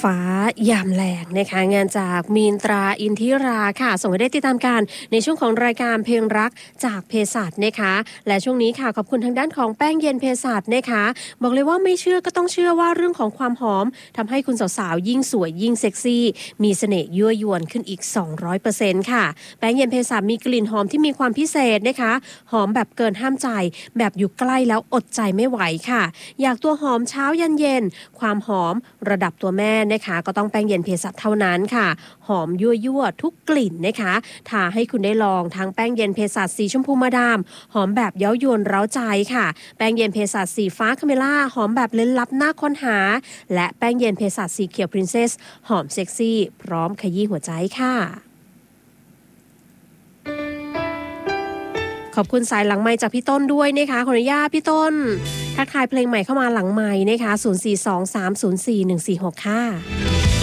ฟ้ายามแลงนะคะงานจากมีนตราอินทิราค่ะส่งให้ได้ติดตามกันในช่วงของรายการเพลงรักจากเภสัชนะคะและช่วงนี้ค่ะขอบคุณทางด้านของแป้งเย็นเภสัชนะคะบอกเลยว่าไม่เชื่อก็ต้องเชื่อว่าเรื่องของความหอมทำให้คุณสาวๆยิ่งสวยยิ่งเซ็กซี่มีเสน่ห์ยั่วยวนขึ้นอีก 200% ค่ะแป้งเย็นเภสัชมีกลิ่นหอมที่มีความพิเศษนะคะหอมแบบเกินห้ามใจแบบอยู่ใกล้แล้วอดใจไม่ไหวค่ะอยากตัวหอมเช้ายันเย็นความหอมระดับตัวแม่นะคะก็ต้องแป้งเย็นเภสัชเท่านั้นค่ะหอมยั่วทุกกลิ่นนะคะทาให้คุณได้ลองทั้งแป้งเย็นเภสัชสีชมพูมาดามหอมแบบเย้ายวนเร้าใจค่ะแป้งเย็นเภสัชสีฟ้าคาเมล่าหอมแบบเล้นลับน่าค้นหาและแป้งเย็นเภสัชสีเขียวพรินเซสหอมเซ็กซี่พร้อมขยี้หัวใจค่ะขอบคุณสายหลังไมค์จากพี่ต้นด้วยนะคะขออนุญาตพี่ต้นทักทายเพลงใหม่เข้ามาหลังไมค์นะคะ0423041464ค่ะ